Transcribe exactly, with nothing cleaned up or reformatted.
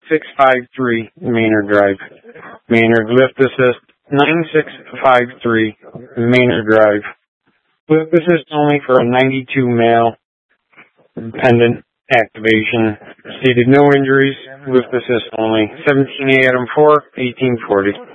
six five three Maynard Drive. Maynard lift assist nine six five three Maynard Drive. Lift assist only for a ninety-two male pendant activation. Stated no injuries. Lift assist only. seventeen A Adam four, eighteen forty.